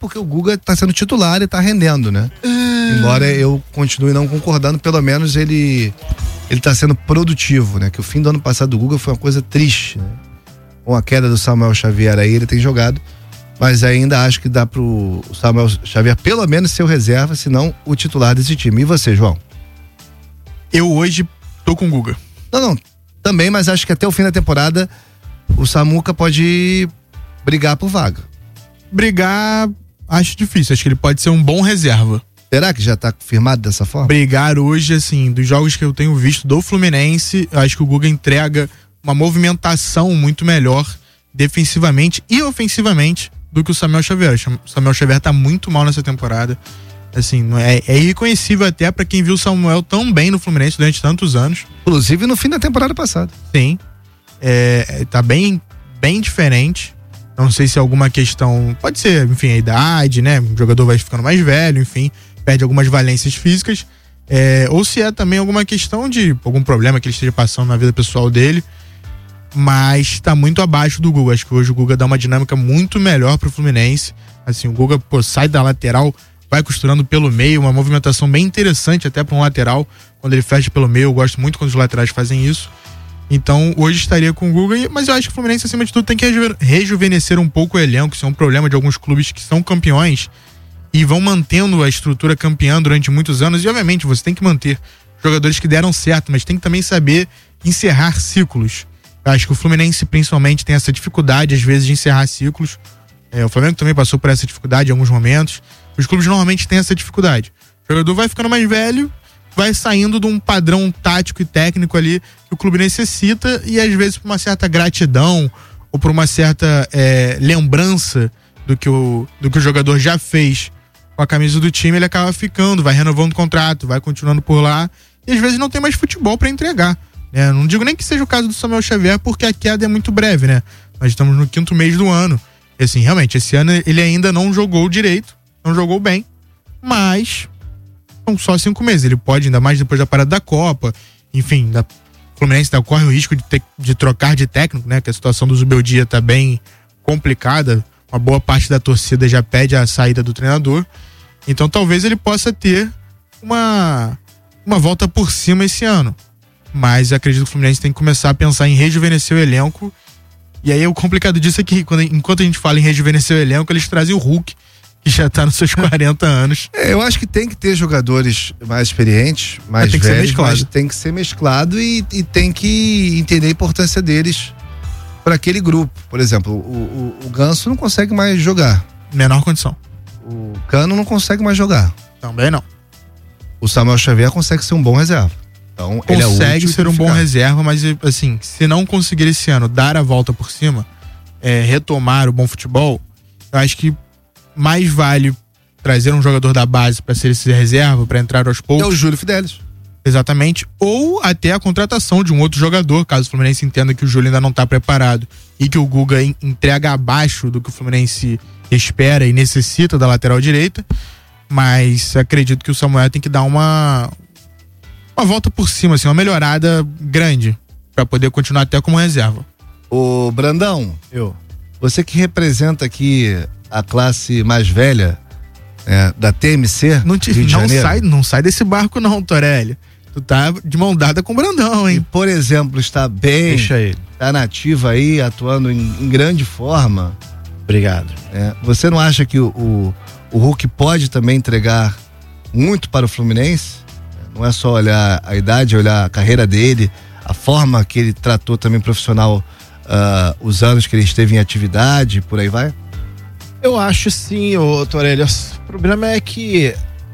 porque o Guga tá sendo titular e tá rendendo, né? Embora eu continue não concordando, pelo menos ele tá sendo produtivo, né? Que o fim do ano passado do Guga foi uma coisa triste, né? Com a queda do Samuel Xavier aí, ele tem jogado, mas ainda acho que dá pro Samuel Xavier pelo menos ser o reserva, se não o titular desse time. E você, João? Eu hoje tô com o Guga. Não, também, mas acho que até o fim da temporada o Samuca pode brigar por vaga. Brigar, acho difícil, acho que ele pode ser um bom reserva. Será que já tá confirmado dessa forma? Brigar hoje, assim, dos jogos que eu tenho visto do Fluminense, eu acho que o Guga entrega uma movimentação muito melhor defensivamente e ofensivamente do que o Samuel Xavier. O Samuel Xavier tá muito mal nessa temporada. Assim, é irreconhecível até pra quem viu o Samuel tão bem no Fluminense durante tantos anos. Inclusive no fim da temporada passada. Sim. Tá bem diferente. Não sei se é alguma questão, pode ser, enfim, a idade, né? O jogador vai ficando mais velho, enfim, perde algumas valências físicas. Ou se é também alguma questão de algum problema que ele esteja passando na vida pessoal dele. Mas tá muito abaixo do Guga. Acho que hoje o Guga dá uma dinâmica muito melhor pro Fluminense. Assim, o Guga, sai da lateral, vai costurando pelo meio, uma movimentação bem interessante até para um lateral, quando ele fecha pelo meio. Eu gosto muito quando os laterais fazem isso. Então, hoje estaria com o Guga, mas eu acho que o Fluminense, acima de tudo, tem que rejuvenescer um pouco o elenco. Isso é um problema de alguns clubes que são campeões e vão mantendo a estrutura campeã durante muitos anos. E, obviamente, você tem que manter jogadores que deram certo, mas tem que também saber encerrar ciclos. Eu acho que o Fluminense, principalmente, tem essa dificuldade, às vezes, de encerrar ciclos. O Flamengo também passou por essa dificuldade em alguns momentos. Os clubes normalmente têm essa dificuldade. O jogador vai ficando mais velho, vai saindo de um padrão tático e técnico ali que o clube necessita, e às vezes por uma certa gratidão ou por uma certa lembrança do que o jogador já fez com a camisa do time, ele acaba ficando, vai renovando o contrato, vai continuando por lá, e às vezes não tem mais futebol para entregar. Não digo nem que seja o caso do Samuel Xavier, porque a queda é muito breve, né? Nós estamos no 5º mês do ano. E assim, realmente, esse ano ele ainda não jogou direito, não jogou bem, mas são só 5 meses. Ele pode, ainda mais depois da parada da Copa, enfim, o Fluminense corre o risco de trocar de técnico, né? Que a situação do Zubeldia tá bem complicada. Uma boa parte da torcida já pede a saída do treinador. Então talvez ele possa ter uma volta por cima esse ano. Mas acredito que o Fluminense tem que começar a pensar em rejuvenescer o elenco. E aí o complicado disso é que enquanto a gente fala em rejuvenescer o elenco, eles trazem o Hulk, que já tá nos seus 40 anos. Eu acho que tem que ter jogadores mais experientes, mais velhos, mas tem que ser mesclado e tem que entender a importância deles para aquele grupo. Por exemplo, o Ganso não consegue mais jogar. Menor condição. O Cano não consegue mais jogar. Também não. O Samuel Xavier consegue ser um bom reserva. Então, consegue ser um bom reserva, mas assim, se não conseguir esse ano dar a volta por cima, retomar o bom futebol, eu acho que mais vale trazer um jogador da base para ser esse reserva, para entrar aos poucos. É o Júlio Fidelis. Exatamente. Ou até a contratação de um outro jogador, caso o Fluminense entenda que o Júlio ainda não tá preparado e que o Guga entrega abaixo do que o Fluminense espera e necessita da lateral direita. Mas acredito que o Samuel tem que dar uma volta por cima, assim, uma melhorada grande para poder continuar até como reserva. Ô Brandão, você que representa aqui a classe mais velha da TMC não sai desse barco não, Torelli. Tu tá de mão dada com o Brandão, hein? E, por exemplo, está bem, deixa ele, tá nativo aí, atuando em grande forma. Obrigado. Você não acha que o Hulk pode também entregar muito para o Fluminense? Não é só olhar a idade, olhar a carreira dele, a forma que ele tratou também profissional, os anos que ele esteve em atividade, por aí vai? Eu acho sim, Torelli. O problema é que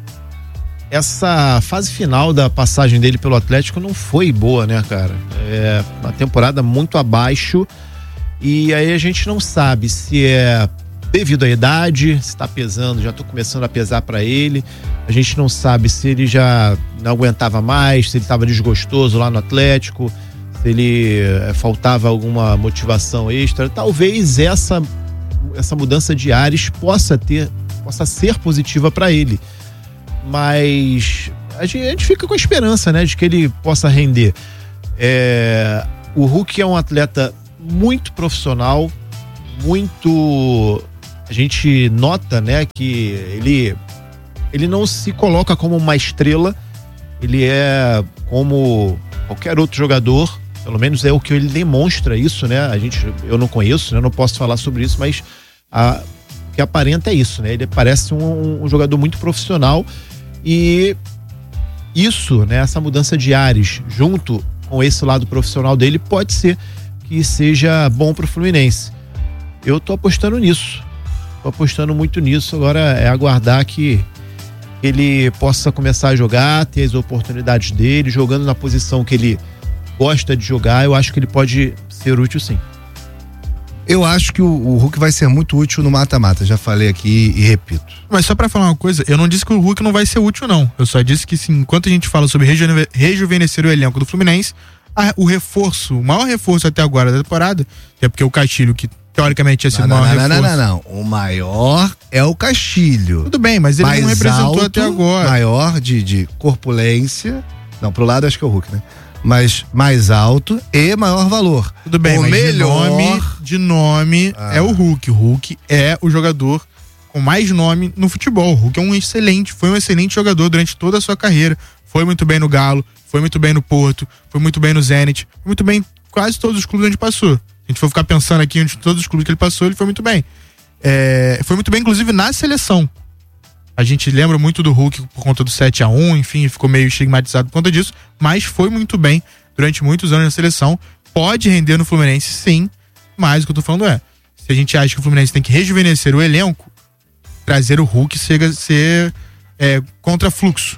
essa fase final da passagem dele pelo Atlético não foi boa, né, cara? Uma temporada muito abaixo, e aí a gente não sabe se é devido à idade, se tá pesando, já tô começando a pesar para ele. A gente não sabe se ele já não aguentava mais, se ele estava desgostoso lá no Atlético, se ele faltava alguma motivação extra. Talvez essa mudança de ares possa ser positiva para ele. Mas a gente fica com a esperança, né, de que ele possa render. O Hulk é um atleta muito profissional, muito... a gente nota, né, que ele não se coloca como uma estrela, ele é como qualquer outro jogador, pelo menos é o que ele demonstra isso, né? Eu não conheço, né? Eu não posso falar sobre isso, mas o que aparenta é isso, né? Ele parece um jogador muito profissional e isso, né? Essa mudança de ares junto com esse lado profissional dele pode ser que seja bom pro Fluminense. Eu tô apostando nisso. Tô apostando muito nisso. Agora é aguardar que ele possa começar a jogar, ter as oportunidades dele, jogando na posição que ele gosta de jogar. Eu acho que ele pode ser útil, sim. Eu acho que o Hulk vai ser muito útil no mata-mata, já falei aqui e repito. Mas só pra falar uma coisa, eu não disse que o Hulk não vai ser útil, não. Eu só disse que, sim, enquanto a gente fala sobre rejuvenescer o elenco do Fluminense, o maior reforço até agora da temporada, é porque o Castilho, que teoricamente tinha sido o maior reforço. Não. O maior é o Castilho. Tudo bem, mas ele mais não representou alto, até agora. Maior de corpulência. Não, pro lado acho que é o Hulk, né? Mas mais alto e maior valor. Tudo bem, mas de nome é o Hulk. O Hulk é o jogador com mais nome no futebol. O Hulk foi um excelente jogador durante toda a sua carreira. Foi muito bem no Galo, foi muito bem no Porto, foi muito bem no Zenit, foi muito bem em quase todos os clubes onde passou. A gente for ficar pensando aqui em todos os clubes que ele passou, ele foi muito bem. Foi muito bem, inclusive, na seleção. A gente lembra muito do Hulk por conta do 7-1, enfim, ficou meio estigmatizado por conta disso, mas foi muito bem durante muitos anos na seleção. Pode render no Fluminense, sim, mas o que eu tô falando se a gente acha que o Fluminense tem que rejuvenescer o elenco, trazer o Hulk chega a ser contrafluxo.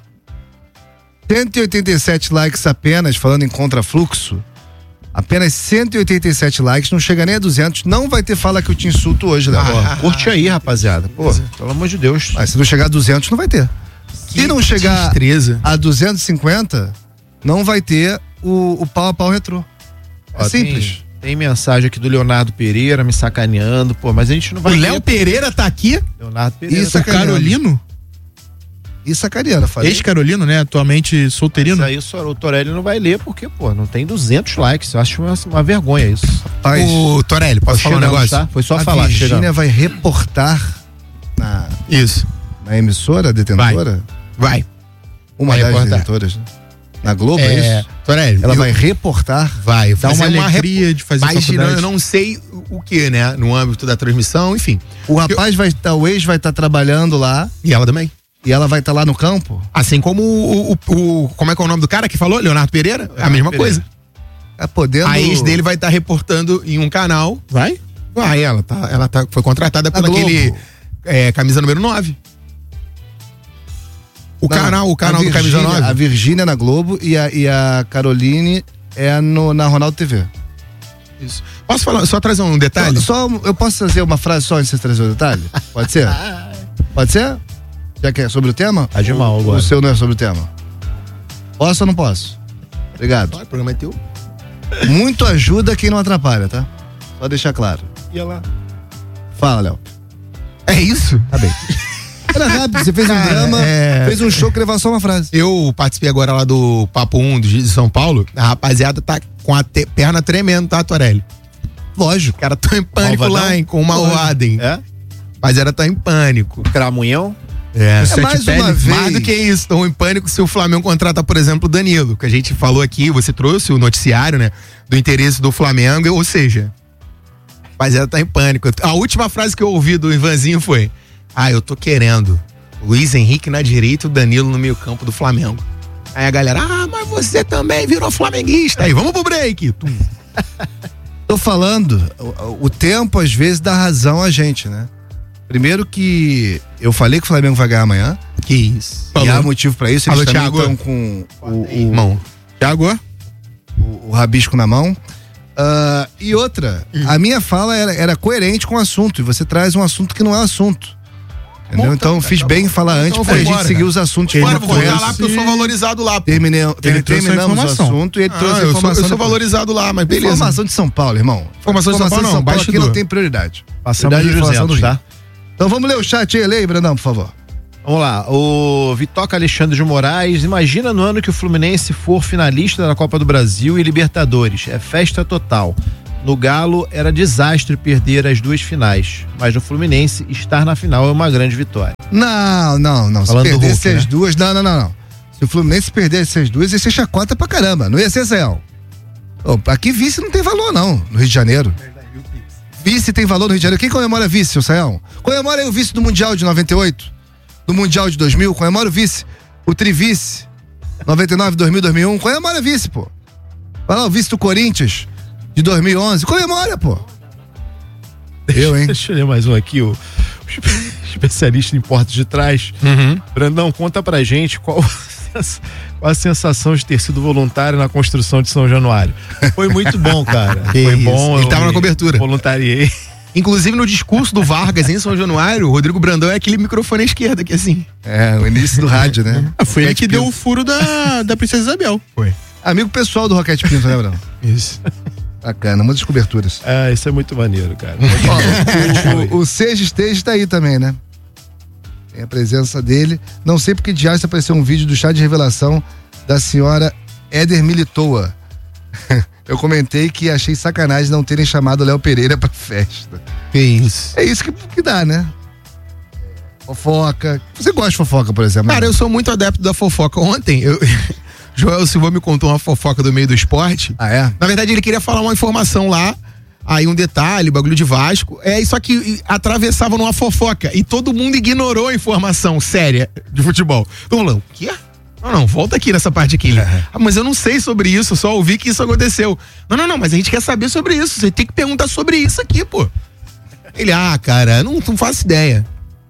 187 likes apenas, falando em contrafluxo. Apenas 187 likes, não chega nem a 200. Não vai ter fala que eu te insulto hoje, Léo. Curte aí, rapaziada. Pô, pelo amor de Deus. Mas se não chegar a 200, não vai ter. Se não chegar a 250, não vai ter o pau a pau retrô. É simples. Tem mensagem aqui do Leonardo Pereira me sacaneando. Pô, mas a gente não vai. O Léo Pereira tá aqui? Leonardo Pereira. Isso, Carolino? E sacaneando, falei. Ex-Carolino, né? Atualmente solteirino. Mas aí o Torelli não vai ler porque, pô, não tem 200 likes. Eu acho uma vergonha isso. Rapaz, o Torelli, posso falar um negócio? Tá? Foi só a falar. Virgínia vai reportar na emissora detentora? Vai. Uma das editoras, né? Na Globo, é isso? Torelli. Ela vai reportar. Vai. Dá uma alegria de fazer faculdade. Eu não sei o que, né? No âmbito da transmissão, enfim. O rapaz o ex vai estar trabalhando lá. E ela também. E ela vai estar lá no campo? Assim como como é que é o nome do cara que falou? Leonardo Pereira? A mesma coisa. A ex dele vai estar reportando em um canal. Vai? Vai, ela foi contratada por aquele camisa número 9. O canal do camisa 9. A Virgínia na Globo e a Caroline na Ronaldo TV. Isso. Posso falar, só trazer um detalhe? Eu posso trazer uma frase só antes de você trazer o detalhe? Pode ser? Pode ser? Já que é sobre o tema? Tá de mal agora. O seu não é sobre o tema? Posso ou não posso? Obrigado. O programa é teu. Muito ajuda quem não atrapalha, tá? Só deixar claro. E ela? Fala, Léo. É isso? Tá bem. Era rápido, você fez um drama, fez um show que levou só uma frase. Eu participei agora lá do Papo 1 de São Paulo. A rapaziada tá com a perna tremendo, tá, Torelli? Lógico. Os caras tão em pânico lá, hein, com o Malwaden. É? A rapaziada tá em pânico. Cramunhão? Mais uma vez. Mais do que isso, estão em pânico se o Flamengo contrata, por exemplo, o Danilo, que a gente falou aqui, você trouxe o noticiário, né, do interesse do Flamengo, ou seja, a rapaziada tá em pânico. A última frase que eu ouvi do Ivanzinho foi: eu tô querendo Luiz Henrique na direita e o Danilo no meio campo do Flamengo. Aí a galera, mas você também virou flamenguista. Aí, vamos pro break. Tô falando, o tempo às vezes dá razão a gente, né? Primeiro que eu falei que o Flamengo vai ganhar amanhã. Que isso. E há motivo pra isso. Eles também estão com o rabisco na mão. E outra, a minha fala era coerente com o assunto. E você traz um assunto que não é assunto. Entendeu? Então fiz bem em falar antes pra gente seguir os assuntos. Vou voltar lá porque eu sou valorizado lá. Terminamos o assunto e ele trouxe a informação. Eu sou valorizado lá, mas beleza. Informação de São Paulo, irmão. Informação de São Paulo não, aqui não tem prioridade. Passamos de 200, tá? Então vamos ler o chat aí, lê, Brandão, por favor. Vamos lá, o Vitoca Alexandre de Moraes: imagina no ano que o Fluminense for finalista da Copa do Brasil e Libertadores, é festa total. No Galo era desastre perder as 2 finais, mas no Fluminense estar na final é uma grande vitória. Não. Falando Se do perdesse Hulk, as né? duas, não. Se o Fluminense perdesse as duas, ia ser chacota pra caramba. Não ia ser, Sayão. Aqui vice não tem valor, não, no Rio de Janeiro. Vice tem valor no Rio de Janeiro. Quem comemora vice, seu Sayão? Comemora aí o vice do Mundial de 98, do Mundial de 2000, comemora o vice, o trivice, 99, 2000, 2001, comemora vice, pô. Vai lá, o vice do Corinthians, de 2011, comemora, pô. Deixa eu ler mais um aqui, o especialista em portas de trás. Brandão, conta pra gente qual a sensação de ter sido voluntário na construção de São Januário. Foi muito bom, cara. Foi bom. Ele tava na cobertura. Voluntariei. Inclusive no discurso do Vargas em São Januário, o Rodrigo Brandão é aquele microfone à esquerda aqui assim. O início do rádio, né? Foi ele que deu o furo da Princesa Isabel. Foi. Amigo pessoal do Roquete Pinto, né, Bruno? Isso. Bacana, muitas coberturas. Isso é muito maneiro, cara. O Seja Stage tá aí também, né? Tem a presença dele. Não sei porque de aço apareceu um vídeo do chá de revelação da senhora Éder Militoa. Eu comentei que achei sacanagem não terem chamado o Léo Pereira pra festa. Que isso. É isso que dá, né? Fofoca. Você gosta de fofoca, por exemplo? Cara, eu sou muito adepto da fofoca. Ontem, Joel Silva me contou uma fofoca do meio do esporte. Ah, é? Na verdade, ele queria falar uma informação lá, aí um detalhe, bagulho de Vasco. Só que atravessava numa fofoca e todo mundo ignorou a informação séria de futebol. Então, o quê? Não, volta aqui nessa parte aqui. Mas eu não sei sobre isso, só ouvi que isso aconteceu. Não, mas a gente quer saber sobre isso. Você tem que perguntar sobre isso aqui, pô. Ele, cara, não faço ideia.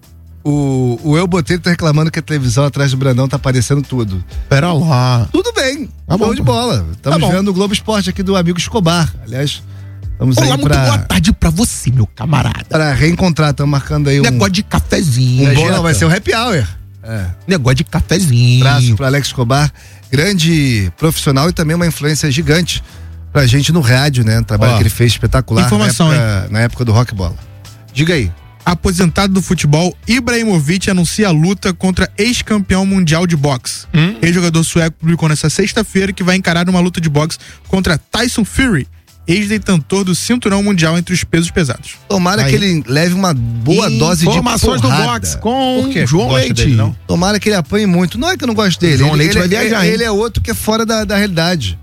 O El Botelho tá reclamando que a televisão atrás do Brandão tá aparecendo tudo. Pera lá. Tudo bem. Tá bom, Show de bola. Estamos vendo o Globo Esporte aqui do amigo Escobar. Aliás, vamos Olá, aí muito boa tarde pra você, meu camarada. pra reencontrar. Estamos marcando aí Negócio de cafezinho. vai ser um happy hour. Negócio de cafezinho. Abraço pro Alex Escobar, grande profissional e também uma influência gigante pra gente no rádio, né? O trabalho que ele fez espetacular. Informação, na época do Rock Bola. Diga aí. Aposentado do futebol, Ibrahimovic anuncia a luta contra ex-campeão mundial de boxe. Ex-jogador sueco publicou nessa sexta-feira que vai encarar uma luta de boxe contra Tyson Fury, ex-detentor do cinturão mundial entre os pesos pesados. Tomara que ele leve uma boa dose de informações do boxe com João Leite. Dele, não? Tomara que ele apanhe muito. Não é que eu não gosto dele. João Leite vai viajar, hein? Ele é outro que é fora da realidade.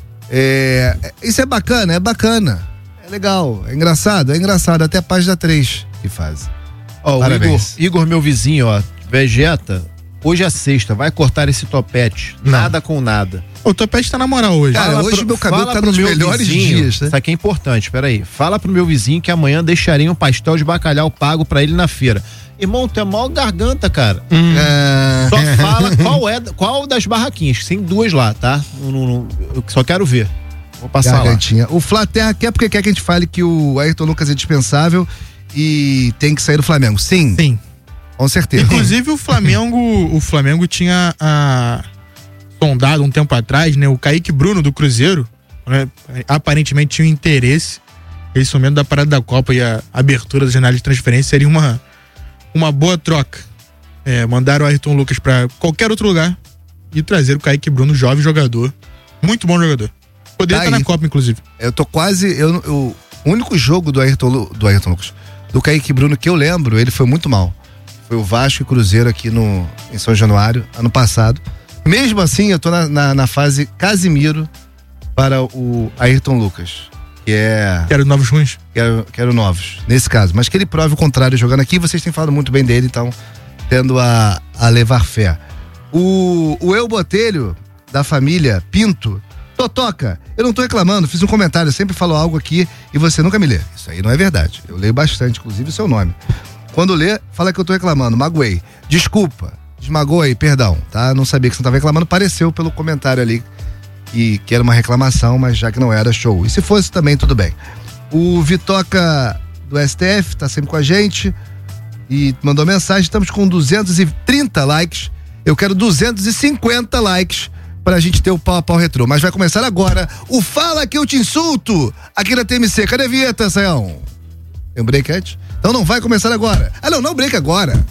Isso é bacana. É legal, é engraçado. Até a página 3 que faz. O Parabéns. Igor, meu vizinho, Vegeta, hoje é sexta, vai cortar esse topete. Nada com nada. O Topete tá na moral hoje. Cara, hoje meu cabelo tá nos melhores dias, né? Isso aqui é importante, peraí. Fala pro meu vizinho que amanhã deixaria um pastel de bacalhau pago pra ele na feira. Irmão, tu é mó garganta, cara. Só fala qual das barraquinhas, tem 2 lá, tá? Eu só quero ver. Vou passar Gargantinha. O Flá Terra quer porque quer que a gente fale que o Ayrton Lucas é dispensável e tem que sair do Flamengo. Sim. Com certeza. Inclusive o Flamengo tinha sondado um tempo atrás, né? O Kaique Bruno do Cruzeiro, né, aparentemente tinha um interesse. Esse momento da parada da Copa e a abertura da janela de transferência seria uma boa troca. Mandaram o Ayrton Lucas pra qualquer outro lugar e trazer o Kaique Bruno, jovem jogador. Muito bom jogador. Poderia estar na Copa, inclusive. Eu tô quase. O único jogo do Ayrton Lucas, do Kaique Bruno que eu lembro, ele foi muito mal. Foi o Vasco e Cruzeiro aqui em São Januário, ano passado. Mesmo assim, eu tô na fase Casimiro para o Ayrton Lucas. Quero novos ruins. Quero novos, nesse caso. Mas que ele prove o contrário jogando aqui. Vocês têm falado muito bem dele, então tendo a levar fé. O El Botelho, da família Pinto, Totoca, eu não tô reclamando, fiz um comentário, eu sempre falo algo aqui e você nunca me lê. Isso aí não é verdade. Eu leio bastante, inclusive o seu nome. Quando lê, fala que eu tô reclamando, magoei. Desculpa, desmagou aí, perdão, tá? Não sabia que você não tava reclamando, pareceu pelo comentário ali que era uma reclamação, mas já que não era, show. E se fosse também, tudo bem. O Vitoca do STF tá sempre com a gente e mandou mensagem, estamos com 230 likes, eu quero 250 likes pra gente ter o pau a pau retrô. Mas vai começar agora o Fala Que Eu Te Insulto aqui na TMC. Cadê a vinheta, Sayão? Tem um break antes? Então não vai começar agora. Não break agora.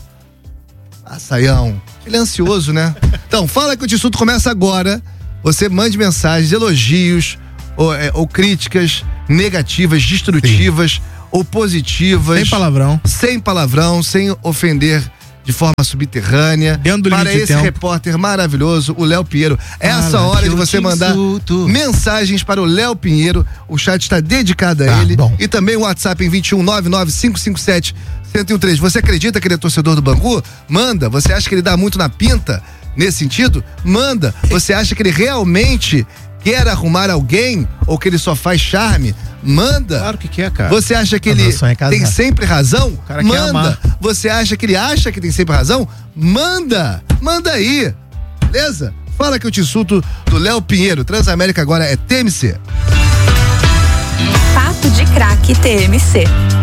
Sayão, ele é ansioso, né? Então, Fala Que Eu Te Insulto começa agora. Você mande mensagens, elogios ou críticas negativas, destrutivas ou positivas. Sem palavrão, sem ofender de forma subterrânea. Dentro do para limite de esse tempo. repórter maravilhoso, o Léo Pinheiro. Essa hora de você mandar mensagens para o Léo Pinheiro. O chat está dedicado a ele. Bom. E também o WhatsApp em 2199-557-1013. Você acredita que ele é torcedor do Bangu? Manda. Você acha que ele dá muito na pinta nesse sentido? Manda. Você acha que ele realmente quer arrumar alguém ou que ele só faz charme? Manda. Claro que quer, cara. Você acha que ele tem sempre razão? cara quer Manda. amar. Você acha que ele acha que tem sempre razão? Manda. Manda aí. Beleza? Fala que eu te insulto do Léo Pinheiro. Transamérica agora é TMC. Papo de Craque TMC.